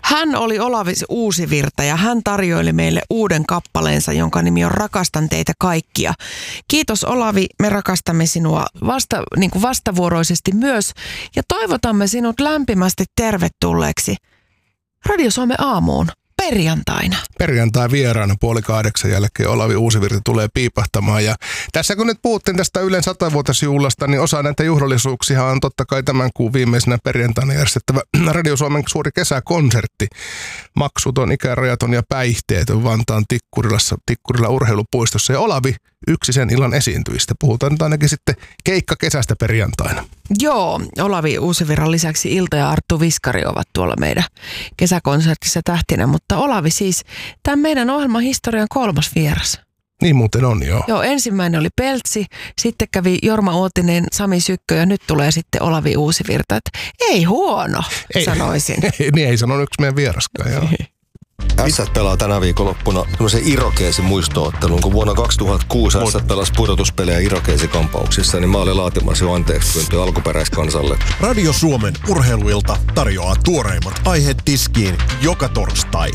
Hän oli Olavi Uusivirta ja hän tarjoili meille uuden kappaleensa, jonka nimi on Rakastan teitä kaikkia. Kiitos Olavi, me rakastamme sinua vastavuoroisesti myös ja toivotamme sinut lämpimästi tervetulleeksi Radio Suomen aamuun perjantaina. Perjantai vieraana 7:30 jälkeen Olavi Uusivirta tulee piipahtamaan. Ja tässä kun nyt puhuttiin tästä Ylen 100-vuotisjuhlasta, niin osa näitä juhlallisuuksia on totta kai tämän kuun viimeisenä perjantaina järjestettävä Radio Suomen suuri kesäkonsertti. Maksuton, ikärajaton ja päihteetön Vantaan Tikkurilla urheilupuistossa. Ja Olavi yksi sen illan esiintyvistä. Puhutaan nyt ainakin sitten keikka kesästä perjantaina. Joo, Olavi Uusivirran lisäksi Ilta ja Arttu Viskari ovat tuolla meidän kesäkonsertissa tähtinä, mutta Olavi siis tämän meidän ohjelman historian 3. vieras. Niin muuten on, joo. Joo, ensimmäinen oli Peltsi, sitten kävi Jorma Uotinen, Sami Sykkö ja nyt tulee sitten Olavi Uusivirta. Että ei huono, sanoisin. Niin ei sanonut yksi meidän vieraskaan, joo. Ässät pelaa tänä viikonloppuna tämmöisen Irokeesin muistoottelun, kun vuonna 2006 Ässät pelasi pudotuspelejä Irokeesi-kampauksissa, niin mä olin laatimassa jo anteeksi pyyntöä alkuperäiskansalle. Radio Suomen urheiluilta tarjoaa tuoreimmat aiheet tiskiin joka torstai.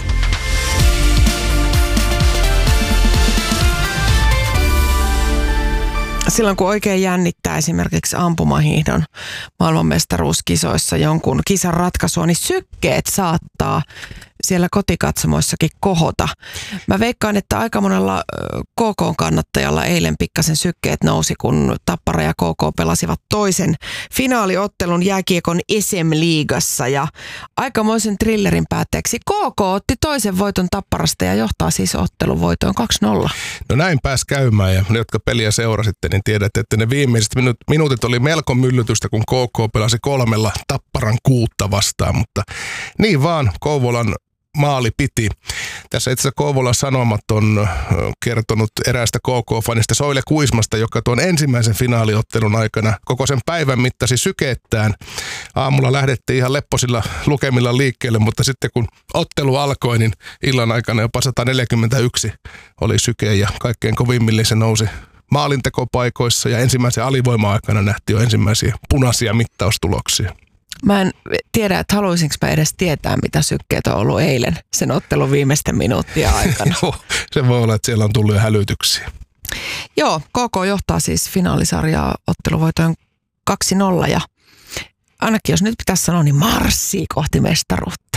Silloin kun oikein jännittää esimerkiksi ampumahiihdon maailmanmestaruuskisoissa jonkun kisan ratkaisua, niin sykkeet saattaa siellä kotikatsomoissakin kohota. Mä veikkaan, että aika monella KK-kannattajalla eilen pikkasen sykkeet nousi, kun Tappara ja KK pelasivat toisen finaaliottelun jääkiekon SM-liigassa. Ja aikamoisen thrillerin päätteeksi KK otti toisen voiton Tapparasta ja johtaa siis ottelun voitoon 2-0. No näin pääsi käymään ja ne, jotka peliä seurasitte, niin tiedätte, että ne viimeiset minuutit oli melko myllytystä, kun KK pelasi 3 Tapparan 6 vastaan, mutta niin vaan Kouvolan maali piti. Tässä itse asiassa Kouvolan Sanomat on kertonut eräästä KK-fanista Soile Kuismasta, joka tuon ensimmäisen finaaliottelun aikana koko sen päivän mittasi sykettään. Aamulla lähdettiin ihan lepposilla lukemilla liikkeelle, mutta sitten kun ottelu alkoi, niin illan aikana jopa 141 oli syke ja kaikkein kovimmille se nousi maalintekopaikoissa ja ensimmäisen alivoima-aikana nähtiin jo ensimmäisiä punaisia mittaustuloksia. Mä en tiedä, että haluaisinko mä edes tietää, mitä sykkeet on ollut eilen sen ottelun viimeisten minuuttien aikana. Joo, se voi olla, että siellä on tullut jo hälytyksiä. Joo, KK johtaa siis finaalisarjaa otteluvoitoon 2-0 ja ainakin jos nyt pitäisi sanoa, niin marssii kohti mestaruutta.